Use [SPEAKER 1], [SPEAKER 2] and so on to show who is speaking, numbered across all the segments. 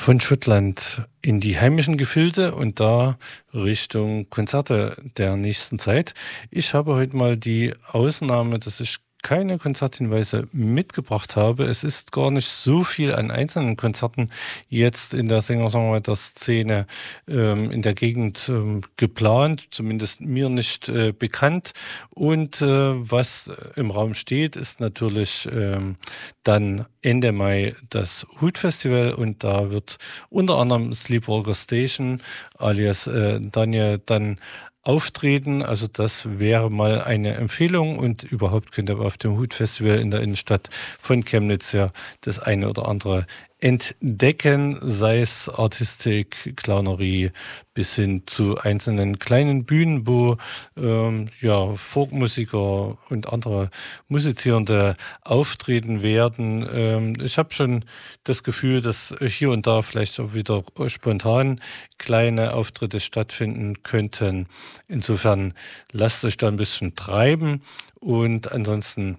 [SPEAKER 1] von Schottland in die heimischen Gefilde und da Richtung Konzerte der nächsten Zeit. Ich habe heute mal die Ausnahme, dass ich keine Konzerthinweise mitgebracht habe. Es ist gar nicht so viel an einzelnen Konzerten jetzt in der Singer-Songwriter-Szene in der Gegend geplant, zumindest mir nicht bekannt. Und was im Raum steht, ist natürlich dann Ende Mai das Hood-Festival und da wird unter anderem Sleepwalker Station alias Daniel dann auftreten. Also das wäre mal eine Empfehlung und überhaupt könnt ihr auf dem Hood-Festival in der Innenstadt von Chemnitz ja das eine oder andere entdecken, sei es Artistik, Clownerie bis hin zu einzelnen kleinen Bühnen, wo Folkmusiker und andere Musizierende auftreten werden. Ich habe schon das Gefühl, dass hier und da vielleicht auch wieder spontan kleine Auftritte stattfinden könnten. Insofern lasst euch da ein bisschen treiben und ansonsten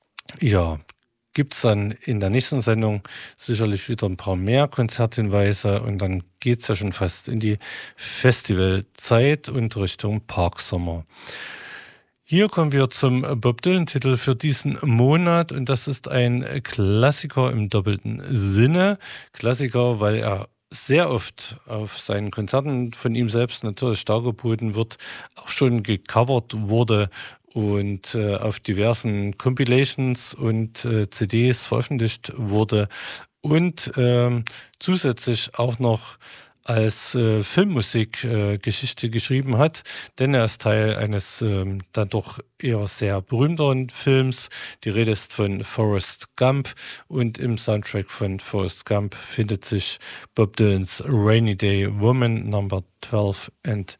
[SPEAKER 1] gibt es dann in der nächsten Sendung sicherlich wieder ein paar mehr Konzerthinweise und dann geht es ja schon fast in die Festivalzeit und Richtung Parksommer. Hier kommen wir zum Bob Dylan-Titel für diesen Monat und das ist ein Klassiker im doppelten Sinne. Klassiker, weil er sehr oft auf seinen Konzerten von ihm selbst natürlich dargeboten wird, auch schon gecovert wurde und auf diversen Compilations und CDs veröffentlicht wurde und zusätzlich auch noch als Filmmusikgeschichte geschrieben hat, denn er ist Teil eines dann doch eher sehr berühmteren Films. Die Rede ist von Forrest Gump und im Soundtrack von Forrest Gump findet sich Bob Dylans Rainy Day Woman Number 12 and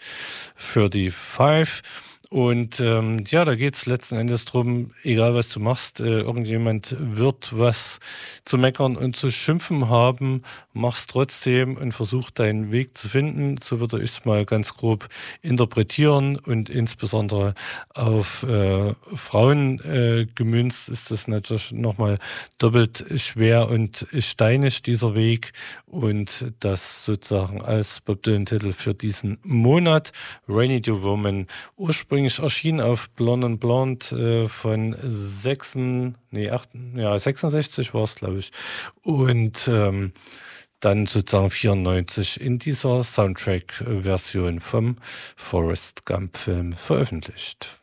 [SPEAKER 1] 35. Und da geht es letzten Endes drum, egal was du machst, irgendjemand wird was zu meckern und zu schimpfen haben, mach's trotzdem und versuch deinen Weg zu finden. So würde ich es mal ganz grob interpretieren und insbesondere auf Frauen gemünzt ist das natürlich nochmal doppelt schwer und steinig, dieser Weg. Und das sozusagen als Bob Dylan-Titel für diesen Monat, Rainy Day Woman, ursprünglich erschien auf Blonde Blonde von 66 war es, glaube ich. Und dann sozusagen 94 in dieser Soundtrack-Version vom Forrest Gump-Film veröffentlicht.